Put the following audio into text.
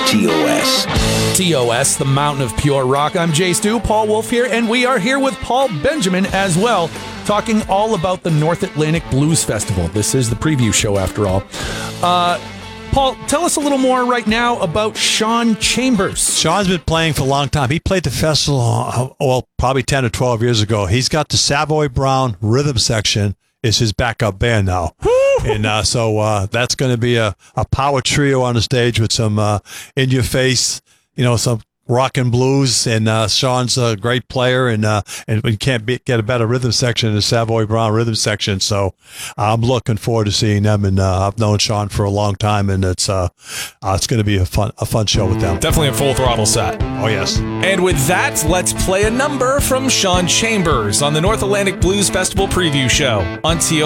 TOS. TOS, the Mountain of Pure Rock. I'm Jay Stu, Paul Wolf here, and we are here with Paul Benjamin as well, talking all about the North Atlantic Blues Festival. This is the preview show, after all. Paul, tell us a little more right now about Sean Chambers. Sean's been playing for a long time. He played the festival, probably 10 or 12 years ago. He's got the Savoy Brown Rhythm Section is his backup band now. And so that's going to be a power trio on the stage with some in-your-face, some rock and blues. And Sean's a great player, and we can't get a better rhythm section than the Savoy Brown Rhythm Section. So I'm looking forward to seeing them. And I've known Sean for a long time, and it's going to be a fun show with them. Definitely a full throttle set. Oh, yes. And with that, let's play a number from Sean Chambers on the North Atlantic Blues Festival preview show on TOS.